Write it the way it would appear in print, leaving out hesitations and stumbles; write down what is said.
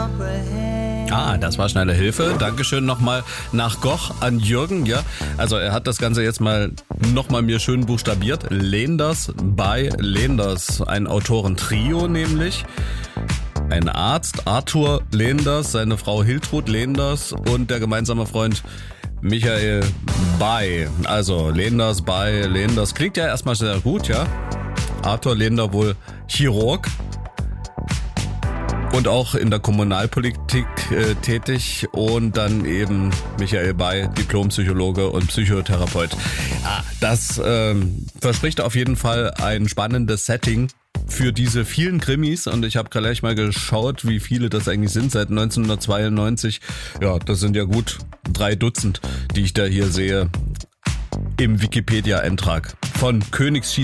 Das war schnelle Hilfe. Dankeschön nochmal nach Goch an Jürgen. Ja, also er hat das Ganze jetzt nochmal mir schön buchstabiert. Leenders bei Leenders. Ein Autorentrio nämlich. Ein Arzt, Arthur Leenders, seine Frau Hiltrud Leenders und der gemeinsame Freund Michael Bay. Also Leenders bei Leenders. Klingt ja erstmal sehr gut, ja. Arthur Leender wohl Chirurg. Und auch in der Kommunalpolitik tätig und dann eben Michael Bay, Diplompsychologe und Psychotherapeut. Das verspricht auf jeden Fall ein spannendes Setting für diese vielen Krimis und ich habe gleich mal geschaut, wie viele das eigentlich sind seit 1992. Ja, das sind ja gut 3 Dutzend, die ich da hier sehe im Wikipedia-Eintrag von Königsschießen.